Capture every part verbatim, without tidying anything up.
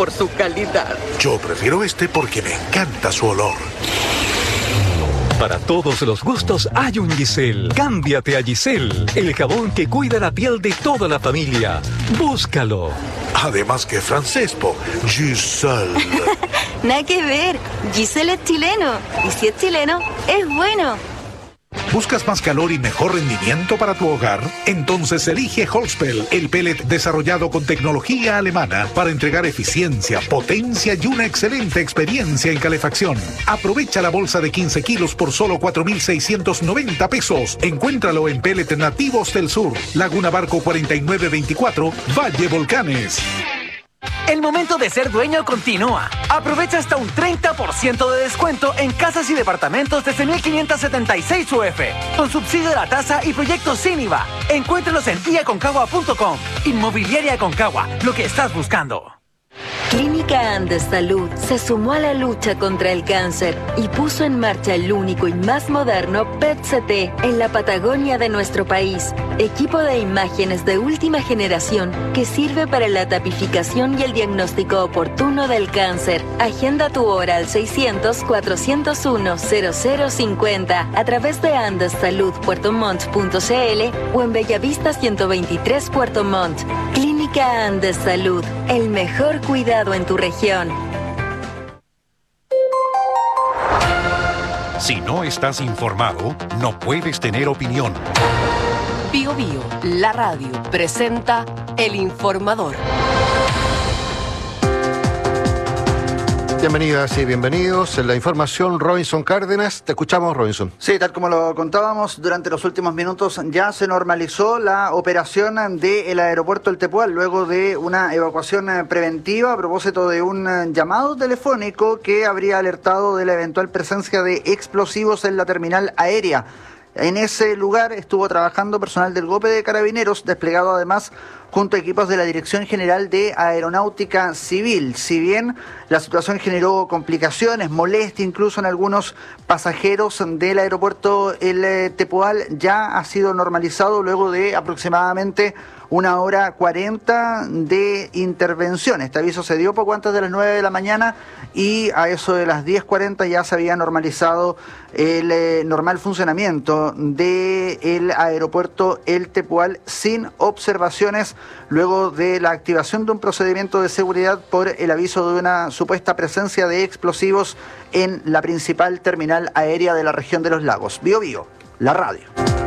por su calidad. Yo prefiero este porque me encanta su olor. Para todos los gustos hay un Giselle. Cámbiate a Giselle, el jabón que cuida la piel de toda la familia. Búscalo. Además que francés, po. Giselle. Nada que ver. Giselle es chileno. Y si es chileno, es bueno. ¿Buscas más calor y mejor rendimiento para tu hogar? Entonces elige Holzpel, el pellet desarrollado con tecnología alemana para entregar eficiencia, potencia y una excelente experiencia en calefacción. Aprovecha la bolsa de quince kilos por solo cuatro mil seiscientos noventa pesos. Encuéntralo en Pellet Nativos del Sur, Laguna Barco cuarenta y nueve veinticuatro, Valle Volcanes. El momento de ser dueño continúa. Aprovecha hasta un treinta por ciento de descuento en casas y departamentos desde mil quinientos setenta y seis U F, con subsidio de la tasa y proyectos sin I V A. Encuéntralos en i aconcagua punto com. Inmobiliaria Aconcagua, lo que estás buscando. Clínica Andes Salud se sumó a la lucha contra el cáncer y puso en marcha el único y más moderno P E T C T en la Patagonia de nuestro país. Equipo de imágenes de última generación que sirve para la tapificación y el diagnóstico oportuno del cáncer. Agenda tu hora al seiscientos, cuatrocientos uno, cero cero cincuenta a través de andes salud puerto montt punto c l o en Bellavista ciento veintitrés Puerto Montt. Clínica Andes Salud, el mejor cuidado en tu región. Si no estás informado, no puedes tener opinión. Bio Bio, la radio, presenta El Informador. Bienvenidas y bienvenidos. En la información, Robinson Cárdenas. Te escuchamos, Robinson. Sí, tal como lo contábamos, durante los últimos minutos ya se normalizó la operación del aeropuerto El Tepual luego de una evacuación preventiva a propósito de un llamado telefónico que habría alertado de la eventual presencia de explosivos en la terminal aérea. En ese lugar estuvo trabajando personal del GOPE de Carabineros, desplegado además junto a equipos de la Dirección General de Aeronáutica Civil. Si bien la situación generó complicaciones, molestia incluso en algunos pasajeros del aeropuerto El Tepual, ya ha sido normalizado luego de aproximadamente una hora cuarenta de intervención. Este aviso se dio poco antes de las nueve de la mañana y a eso de las diez cuarenta ya se había normalizado el eh, normal funcionamiento del aeropuerto El Tepual sin observaciones luego de la activación de un procedimiento de seguridad por el aviso de una supuesta presencia de explosivos en la principal terminal aérea de la región de los lagos. Bio Bio, la radio.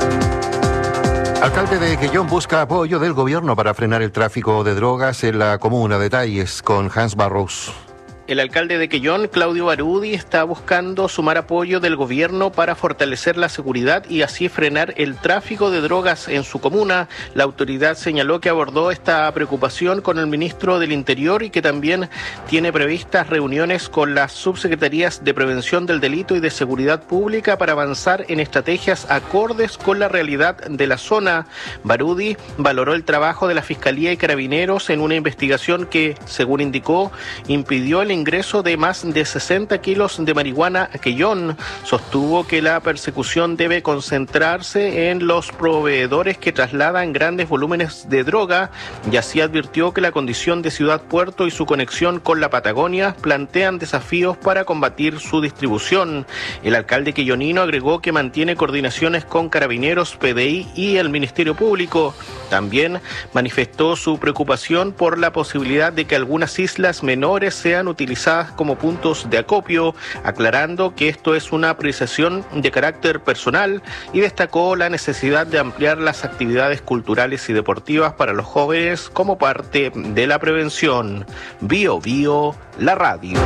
Alcalde de Quellón busca apoyo del gobierno para frenar el tráfico de drogas en la comuna. Detalles con Hans Barros. El alcalde de Quellón, Claudio Barudi, está buscando sumar apoyo del gobierno para fortalecer la seguridad y así frenar el tráfico de drogas en su comuna. La autoridad señaló que abordó esta preocupación con el ministro del Interior y que también tiene previstas reuniones con las subsecretarías de Prevención del Delito y de Seguridad Pública para avanzar en estrategias acordes con la realidad de la zona. Barudi valoró el trabajo de la Fiscalía y Carabineros en una investigación que, según indicó, impidió el ingreso de más de sesenta kilos de marihuana a Quellón. Sostuvo que la persecución debe concentrarse en los proveedores que trasladan grandes volúmenes de droga y así advirtió que la condición de ciudad puerto y su conexión con la Patagonia plantean desafíos para combatir su distribución. El alcalde quellonino agregó que mantiene coordinaciones con Carabineros, P D I y el Ministerio Público. También manifestó su preocupación por la posibilidad de que algunas islas menores sean utilizadas utilizadas como puntos de acopio, aclarando que esto es una apreciación de carácter personal y destacó la necesidad de ampliar las actividades culturales y deportivas para los jóvenes como parte de la prevención. Bio Bio, la radio.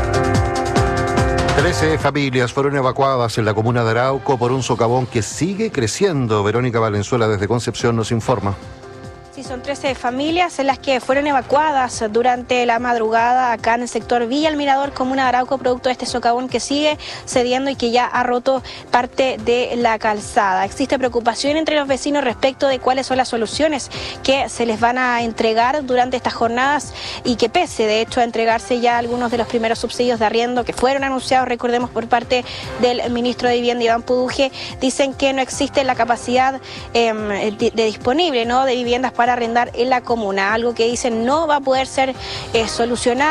Trece familias fueron evacuadas en la comuna de Arauco por un socavón que sigue creciendo. Verónica Valenzuela desde Concepción nos informa. Sí, son trece familias en las que fueron evacuadas durante la madrugada acá en el sector Villa El Mirador, comuna de Arauco, producto de este socavón que sigue cediendo y que ya ha roto parte de la calzada. Existe preocupación entre los vecinos respecto de cuáles son las soluciones que se les van a entregar durante estas jornadas y que pese, de hecho, a entregarse ya algunos de los primeros subsidios de arriendo que fueron anunciados, recordemos, por parte del ministro de Vivienda, Iván Puduje, dicen que no existe la capacidad eh, de, de disponible, ¿no?, de viviendas para para arrendar en la comuna, algo que dicen no va a poder ser eh, solucionado.